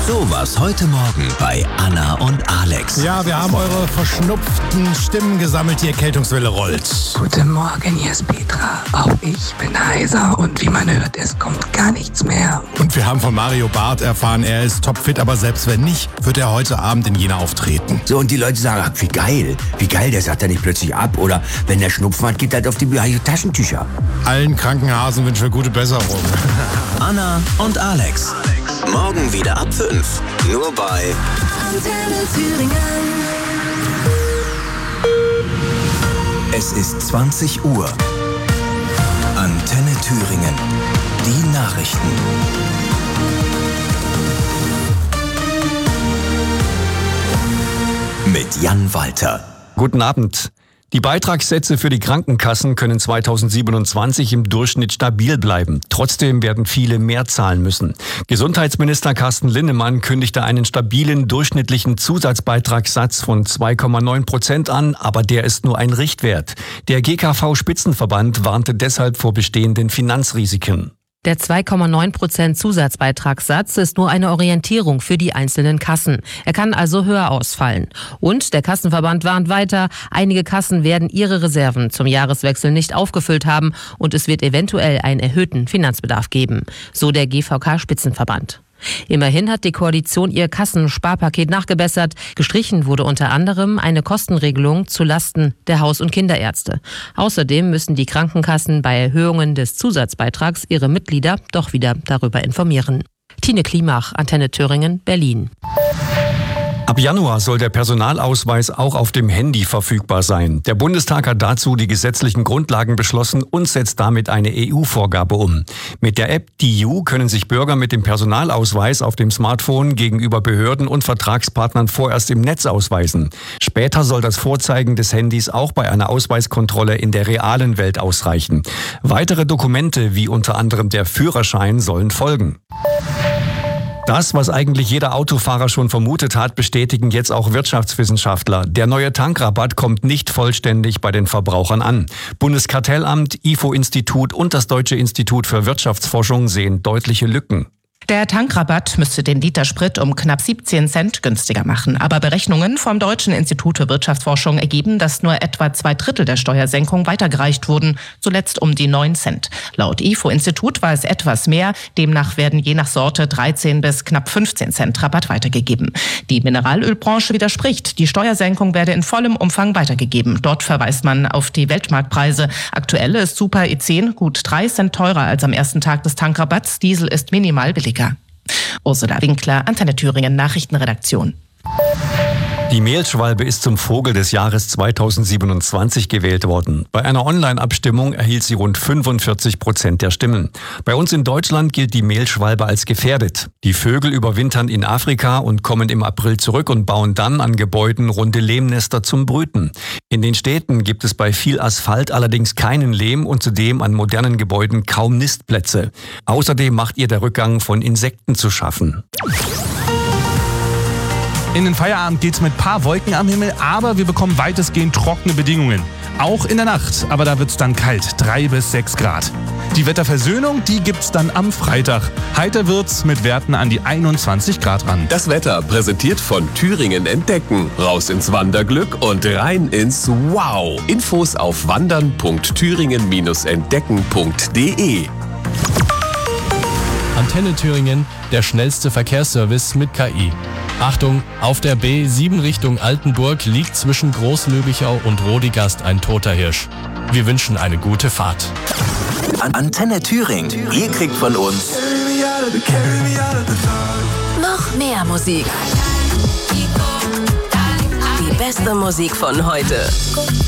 Sowas heute Morgen bei Anna und Alex. Ja, wir haben eure verschnupften Stimmen gesammelt, die Erkältungswelle rollt. Guten Morgen, hier ist Petra. Auch ich bin heiser und wie man hört, es kommt gar nichts mehr. Und wir haben von Mario Barth erfahren, er ist topfit, aber selbst wenn nicht, wird er heute Abend in Jena auftreten. So, und die Leute sagen, ach, wie geil, der sagt ja nicht plötzlich ab. Oder wenn der Schnupfen hat, geht halt auf die Taschentücher. Allen Krankenhasen wünschen wir gute Besserung. Anna und Alex. Morgen wieder ab 5. Nur bei Antenne Thüringen. Es ist 20 Uhr. Antenne Thüringen. Die Nachrichten. Mit Jan Walter. Guten Abend. Die Beitragssätze für die Krankenkassen können 2027 im Durchschnitt stabil bleiben. Trotzdem werden viele mehr zahlen müssen. Gesundheitsminister Carsten Linnemann kündigte einen stabilen durchschnittlichen Zusatzbeitragssatz von 2,9% an, aber der ist nur ein Richtwert. Der GKV-Spitzenverband warnte deshalb vor bestehenden Finanzrisiken. Der 2,9% Zusatzbeitragssatz ist nur eine Orientierung für die einzelnen Kassen. Er kann also höher ausfallen. Und der Kassenverband warnt weiter, einige Kassen werden ihre Reserven zum Jahreswechsel nicht aufgefüllt haben und es wird eventuell einen erhöhten Finanzbedarf geben. So der GVK-Spitzenverband. Immerhin hat die Koalition ihr Kassensparpaket nachgebessert. Gestrichen wurde unter anderem eine Kostenregelung zulasten der Haus- und Kinderärzte. Außerdem müssen die Krankenkassen bei Erhöhungen des Zusatzbeitrags ihre Mitglieder doch wieder darüber informieren. Tine Klimach, Antenne Thüringen, Berlin. Ab Januar soll der Personalausweis auch auf dem Handy verfügbar sein. Der Bundestag hat dazu die gesetzlichen Grundlagen beschlossen und setzt damit eine EU-Vorgabe um. Mit der App DiU können sich Bürger mit dem Personalausweis auf dem Smartphone gegenüber Behörden und Vertragspartnern vorerst im Netz ausweisen. Später soll das Vorzeigen des Handys auch bei einer Ausweiskontrolle in der realen Welt ausreichen. Weitere Dokumente, wie unter anderem der Führerschein, sollen folgen. Das, was eigentlich jeder Autofahrer schon vermutet hat, bestätigen jetzt auch Wirtschaftswissenschaftler. Der neue Tankrabatt kommt nicht vollständig bei den Verbrauchern an. Bundeskartellamt, IFO-Institut und das Deutsche Institut für Wirtschaftsforschung sehen deutliche Lücken. Der Tankrabatt müsste den Liter Sprit um knapp 17 Cent günstiger machen. Aber Berechnungen vom Deutschen Institut für Wirtschaftsforschung ergeben, dass nur etwa 2/3 der Steuersenkung weitergereicht wurden, zuletzt um die 9 Cent. Laut IFO-Institut war es etwas mehr. Demnach werden je nach Sorte 13 bis knapp 15 Cent Rabatt weitergegeben. Die Mineralölbranche widerspricht. Die Steuersenkung werde in vollem Umfang weitergegeben. Dort verweist man auf die Weltmarktpreise. Aktuell ist Super E10 gut 3 Cent teurer als am ersten Tag des Tankrabatts. Diesel ist minimal billiger. Ursula Winkler, Antenne Thüringen Nachrichtenredaktion. Die Mehlschwalbe ist zum Vogel des Jahres 2027 gewählt worden. Bei einer Online-Abstimmung erhielt sie rund 45% der Stimmen. Bei uns in Deutschland gilt die Mehlschwalbe als gefährdet. Die Vögel überwintern in Afrika und kommen im April zurück und bauen dann an Gebäuden runde Lehmnester zum Brüten. In den Städten gibt es bei viel Asphalt allerdings keinen Lehm und zudem an modernen Gebäuden kaum Nistplätze. Außerdem macht ihr der Rückgang von Insekten zu schaffen. In den Feierabend geht's mit paar Wolken am Himmel, aber wir bekommen weitestgehend trockene Bedingungen. Auch in der Nacht, aber da wird's dann kalt, 3 bis 6 Grad. Die Wetterversöhnung, die gibt's dann am Freitag. Heiter wird's mit Werten an die 21 Grad ran. Das Wetter präsentiert von Thüringen Entdecken. Raus ins Wanderglück und rein ins Wow. Infos auf wandern.thüringen-entdecken.de. Antenne Thüringen, der schnellste Verkehrsservice mit KI. Achtung, auf der B7 Richtung Altenburg liegt zwischen Großlöbichau und Rodigast ein toter Hirsch. Wir wünschen eine gute Fahrt. Antenne Thüringen. Ihr kriegt von uns Noch mehr Musik. Die beste Musik von heute.